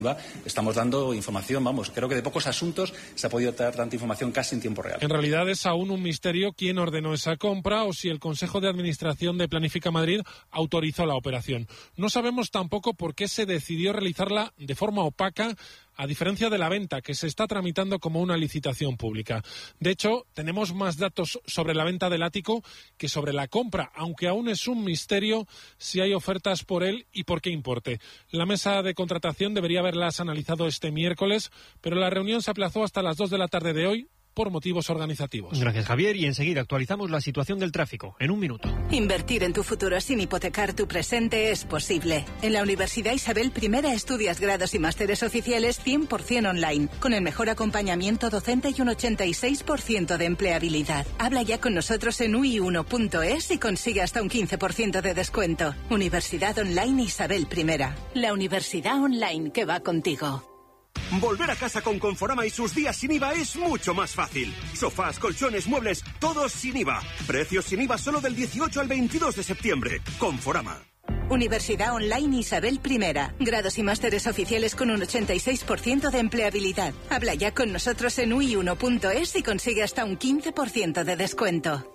Estamos dando información, creo que de pocos asuntos se ha podido dar tanta información casi en tiempo real. En realidad es aún un misterio quién ordenó esa compra o si el Consejo de Administración de Planifica Madrid autorizó la operación. No sabemos tampoco por qué se decidió realizarla de forma opaca, a diferencia de la venta, que se está tramitando como una licitación pública. De hecho, tenemos más datos sobre la venta del ático que sobre la compra, aunque aún es un misterio si hay ofertas por él y por qué importe. La mesa de contratación debería haberlas analizado este miércoles, pero la reunión se aplazó hasta las 2 de la tarde de hoy por motivos organizativos. Gracias, Javier, y enseguida actualizamos la situación del tráfico, en un minuto. Invertir en tu futuro sin hipotecar tu presente es posible. En la Universidad Isabel I estudias grados y másteres oficiales 100% online, con el mejor acompañamiento docente y un 86% de empleabilidad. Habla ya con nosotros en ui1.es y consigue hasta un 15% de descuento. Universidad Online Isabel I. La universidad online que va contigo. Volver a casa con Conforama y sus días sin IVA es mucho más fácil. Sofás, colchones, muebles, todos sin IVA. Precios sin IVA solo del 18 al 22 de septiembre. Conforama. Universidad Online Isabel I. Grados y másteres oficiales con un 86% de empleabilidad. Habla ya con nosotros en ui1.es y consigue hasta un 15% de descuento.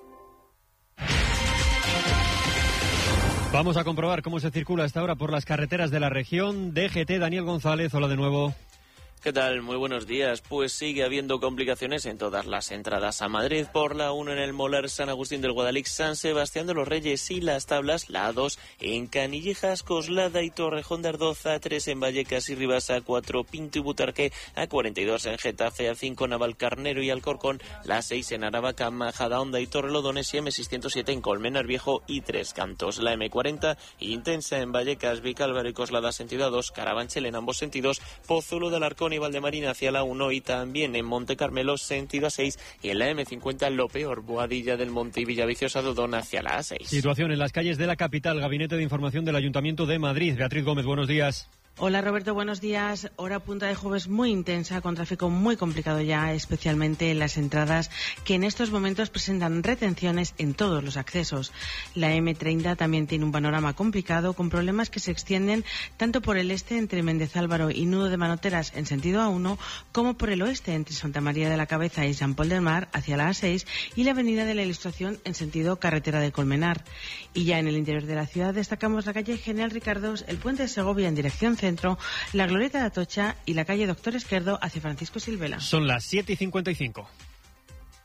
Vamos a comprobar cómo se circula hasta ahora por las carreteras de la región. DGT, Daniel González, hola de nuevo. ¿Qué tal? Muy buenos días. Pues sigue habiendo complicaciones en todas las entradas a Madrid. Por la 1 en el Molar, San Agustín del Guadalix, San Sebastián de los Reyes y Las Tablas. La 2 en Canillejas, Coslada y Torrejón de Ardoz. A3 en Vallecas y Rivas. A4 Pinto y Butarque. A42 en Getafe. A5 Navalcarnero y Alcorcón. La 6 en Aravaca, Majadahonda y Torrelodones. Y M607 en Colmenar Viejo y Tres Cantos. La M40 intensa en Vallecas, Vicálvaro y Coslada sentido A2. Carabanchel en ambos sentidos. Pozuelo de Alarcón y Valdemarina hacia la 1 y también en Monte Carmelo sentido A6 y en la M50 lo peor, Boadilla del Monte y Villaviciosa Dodón hacia la A6. Situación en las calles de la capital, Gabinete de Información del Ayuntamiento de Madrid. Beatriz Gómez, buenos días. Hola Roberto, buenos días. Hora punta de jueves muy intensa, con tráfico muy complicado ya, especialmente en las entradas que en estos momentos presentan retenciones en todos los accesos. La M30 también tiene un panorama complicado, con problemas que se extienden tanto por el este entre Méndez Álvaro y Nudo de Manoteras en sentido A1, como por el oeste entre Santa María de la Cabeza y San Pol del Mar hacia la A6 y la Avenida de la Ilustración en sentido carretera de Colmenar. Y ya en el interior de la ciudad destacamos la calle General Ricardos, el puente de Segovia en dirección centro, la glorieta de Atocha y la calle Doctor Esquerdo hacia Francisco Silvela. Son las 7:55.